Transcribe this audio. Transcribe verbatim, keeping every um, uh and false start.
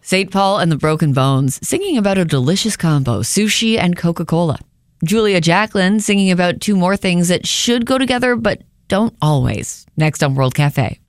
Saint Paul and the Broken Bones singing about a delicious combo, sushi and Coca-Cola. Julia Jacklin singing about two more things that should go together but don't always. Next on World Cafe.